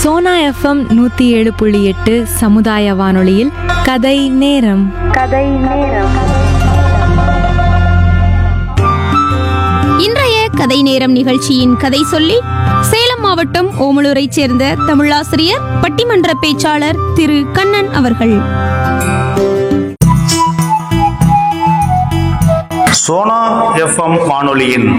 Sona FM 107.8 சமுதாய வானொலியில் கதை நேரம். இன்றைய கதை நேரம் நிகழ்ச்சியின் கதை சொல்லி சேலம் மாவட்டம் ஓமலூரைச் சேர்ந்த தமிழாசிரியர் பட்டிமன்ற பேச்சாளர் திரு கண்ணன் அவர்கள். சோனா எஃப்எம் வானொலியின்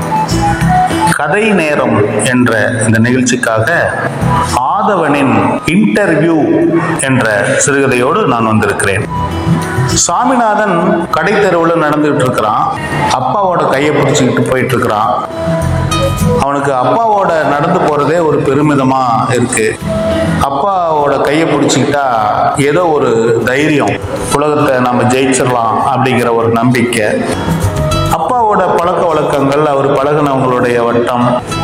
கதை நேரம் என்ற இந்த நிகழ்ச்சிக்காக ஆதவனின் இன்டர்வியூ என்ற சிறுகதையோடு நான் வந்திருக்கிறேன். சாமிநாதன் கடை தெருவில் நடந்துகிட்டு இருக்கிறான். அப்பாவோட கையை பிடிச்சிக்கிட்டு போயிட்டு இருக்கிறான். அவனுக்கு அப்பாவோட நடந்து போறதே ஒரு பெருமிதமா இருக்கு. அப்பாவோட கையை பிடிச்சிக்கிட்டா ஏதோ ஒரு தைரியம், உலகத்தை நம்ம ஜெயிச்சிடலாம் அப்படிங்கிற ஒரு நம்பிக்கை. அப்பாவோட பழக்க வழக்கங்கள், அவர் பழகினவங்களுடைய வட்டம்,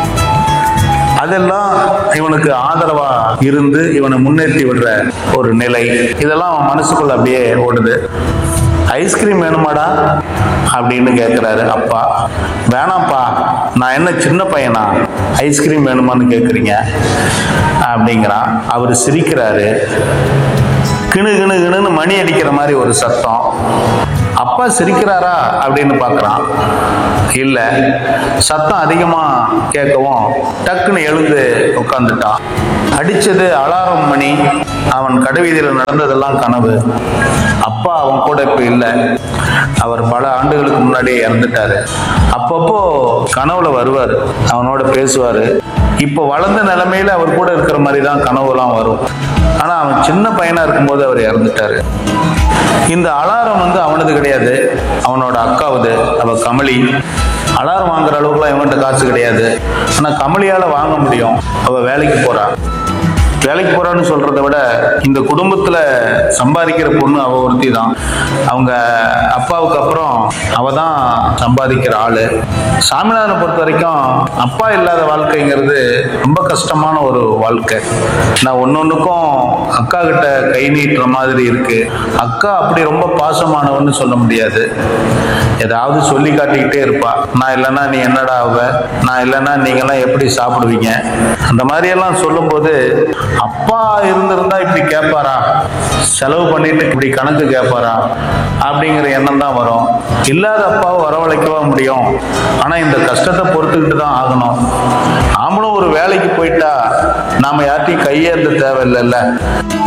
அதெல்லாம் இவனுக்கு ஆதரவா இருந்து இவனை முன்னேற்றி விடுற ஒரு நிலை, இதெல்லாம் அவன் மனசுக்குள்ள அப்படியே ஓடுது. ஐஸ்கிரீம் வேணுமாடா அப்படின்னு கேட்குறாரு அப்பா. வேணாம்ப்பா, நான் என்ன சின்ன பையனா, ஐஸ்கிரீம் வேணுமான்னு கேட்குறீங்க அப்படிங்கிறான். அவர் சிரிக்கிறாரு. கிணு கிணு கிணுன்னு மணி அடிக்கிற மாதிரி ஒரு சத்தம். அப்பா சிரிக்கிறாரா அப்படின்னு பார்க்குறான். இல்லை, சத்தம் அதிகமாக கேட்கவும் டக்குன்னு எழுந்து உட்காந்துட்டான். அடித்தது அலாரம் மணி. அவன் கடைவீதியில் நடந்ததெல்லாம் கனவு. அப்பா அவன் கூட இப்போ இல்லை. அவர் பல ஆண்டுகளுக்கு முன்னாடியே இறந்துட்டாரு. அப்பப்போ கனவுல வருவார், அவனோட பேசுவார். இப்போ வளர்ந்த நிலைமையில அவர் கூட இருக்கிற மாதிரி தான் கனவுலாம் வரும். ஆனால் அவன் சின்ன பையனாக இருக்கும்போது அவர் இறந்துட்டாரு. இந்த அலாரம் அவனது கிடையாது, அவனோட அக்காவுது. அவ கமலி. அலாரம் வாங்குற அளவுக்குலாம் இவன்கிட்ட காசு கிடையாது. ஆனால் கமலியால் வாங்க முடியும். அவள் வேலைக்கு போறான்னு சொல்றதை விட இந்த குடும்பத்துல சம்பாதிக்கிற பொண்ணு அவ ஒருத்தி தான். அவங்க அப்பாவுக்கு அப்புறம் அவ தான் சம்பாதிக்கிற ஆளு. சாமிநாதனை பொறுத்த வரைக்கும் அப்பா இல்லாத வாழ்க்கைங்கிறது ரொம்ப கஷ்டமான ஒரு வாழ்க்கை. நான் ஒன்னொன்னுக்கும் அக்கா கிட்ட கை நீட்டுற மாதிரி இருக்கு. அக்கா அப்படி ரொம்ப பாசமானவன்னு சொல்ல முடியாது. ஏதாவது சொல்லி காட்டிக்கிட்டே இருப்பா. நான் இல்லைன்னா நீ என்னடா ஆவ, நான் இல்லைன்னா நீங்கெல்லாம் எப்படி சாப்பிடுவீங்க, அந்த மாதிரி எல்லாம் சொல்லும் போது அப்பா இருந்திருந்தா இப்படி கேட்பாரா, செலவு பண்ணிட்டு இப்படி கணக்கு கேட்பாரா அப்படிங்கிற எண்ணம் தான் வரும். இல்லாத அப்பாவை வரவழைக்கவா முடியும்? ஆனா இந்த கஷ்டத்தை பொறுத்துக்கிட்டு தான் ஆகணும். நாமளும் ஒரு வேலைக்கு போயிட்டா நாம யார்ட்டையும் கையேந்த தேவையில்லைல்ல.